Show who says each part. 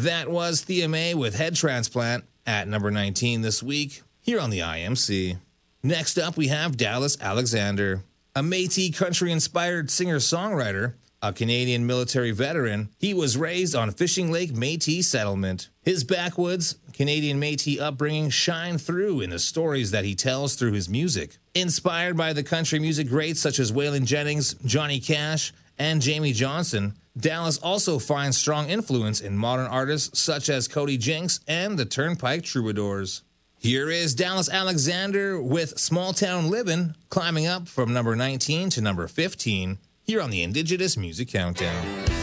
Speaker 1: That was Thea Mae with Head Transplant at number 19 this week here on the IMC. Next up, we have Dallas Alexander, a Métis country-inspired singer-songwriter, a Canadian military veteran. He was raised on Fishing Lake Métis settlement. His backwoods, Canadian Métis upbringing shine through in the stories that he tells through his music. Inspired by the country music greats such as Waylon Jennings, Johnny Cash, and Jamie Johnson, Dallas also finds strong influence in modern artists such as Cody Jinks and the Turnpike Troubadours. Here is Dallas Alexander with Small Town Livin', climbing up from number 19 to number 15 here on the Indigenous Music Countdown.